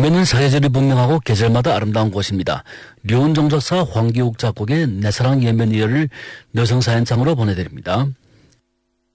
대구는 사계절이 분명하고 계절마다 아름다운 곳입니다. 류은정 작사, 황기욱 작곡의 내 사랑 예면 이어를 여성사연장으로 보내드립니다.